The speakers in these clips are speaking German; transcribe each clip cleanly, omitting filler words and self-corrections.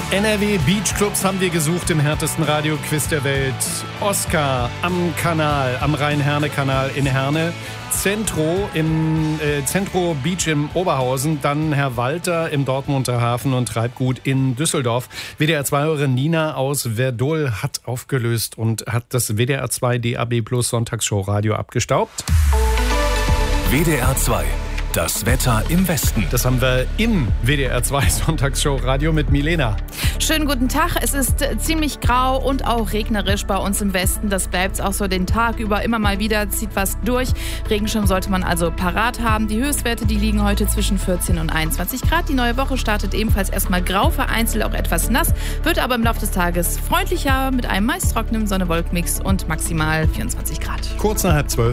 NRW Beachclubs haben wir gesucht im härtesten Radioquiz der Welt. Oscar am Kanal, am Rhein-Herne-Kanal in Herne. Centro Beach im Oberhausen, dann Herr Walter im Dortmunder Hafen und Treibgut in Düsseldorf. WDR 2-Hörerin Nina aus Verdol hat aufgelöst und hat das WDR 2 DAB Plus Sonntagsshow-Radio abgestaubt. WDR 2. Das Wetter im Westen. Das haben wir im WDR 2 Sonntagsshow-Radio mit Milena. Schönen guten Tag. Es ist ziemlich grau und auch regnerisch bei uns im Westen. Das bleibt auch so den Tag über. Immer mal wieder zieht was durch. Regenschirm sollte man also parat haben. Die Höchstwerte, die liegen heute zwischen 14 und 21 Grad. Die neue Woche startet ebenfalls erstmal grau, vereinzelt auch etwas nass, wird aber im Laufe des Tages freundlicher mit einem meist trockenen Sonne-Wolken-Mix und maximal 24 Grad. Kurz nach 11:30.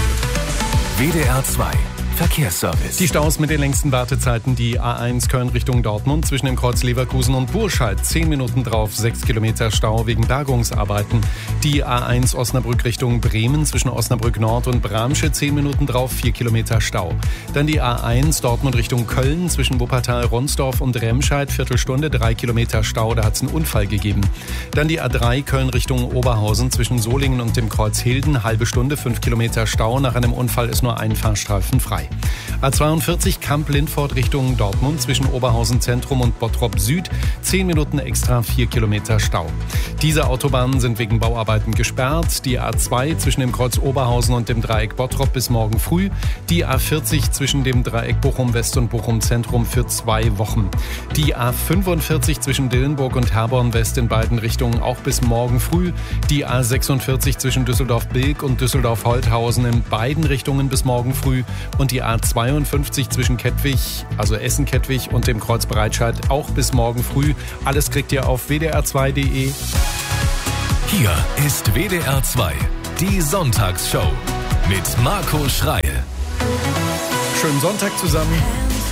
WDR 2. Verkehrsservice. Die Staus mit den längsten Wartezeiten, die A1 Köln Richtung Dortmund zwischen dem Kreuz Leverkusen und Burscheid. 10 Minuten drauf, 6 Kilometer Stau wegen Bergungsarbeiten. Die A1 Osnabrück Richtung Bremen zwischen Osnabrück Nord und Bramsche. 10 Minuten drauf, 4 Kilometer Stau. Dann die A1 Dortmund Richtung Köln zwischen Wuppertal, Ronsdorf und Remscheid. Viertelstunde, 3 Kilometer Stau, da hat es einen Unfall gegeben. Dann die A3 Köln Richtung Oberhausen zwischen Solingen und dem Kreuz Hilden. Halbe Stunde, 5 Kilometer Stau. Nach einem Unfall ist nur ein Fahrstreifen frei. A42 Kamp-Lindfort Richtung Dortmund zwischen Oberhausen Zentrum und Bottrop Süd. 10 Minuten extra, 4 Kilometer Stau. Diese Autobahnen sind wegen Bauarbeiten gesperrt. Die A2 zwischen dem Kreuz Oberhausen und dem Dreieck Bottrop bis morgen früh. Die A40 zwischen dem Dreieck Bochum West und Bochum Zentrum für 2 Wochen. Die A45 zwischen Dillenburg und Herborn West in beiden Richtungen auch bis morgen früh. Die A46 zwischen Düsseldorf-Bilk und Düsseldorf-Holthausen in beiden Richtungen bis morgen früh. Und die A52 zwischen Kettwig, also Essen-Kettwig und dem Kreuz Breitscheid auch bis morgen früh. Alles kriegt ihr auf wdr2.de. Hier ist WDR 2, die Sonntagsshow mit Marco Schreil. Schönen Sonntag zusammen.